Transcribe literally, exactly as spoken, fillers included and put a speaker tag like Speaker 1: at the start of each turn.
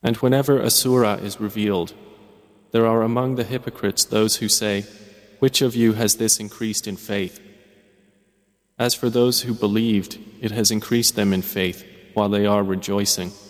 Speaker 1: And whenever a surah is revealed, there are among the hypocrites those who say, "Which of you has this increased in faith?" As for those who believed, it has increased them in faith while they are rejoicing.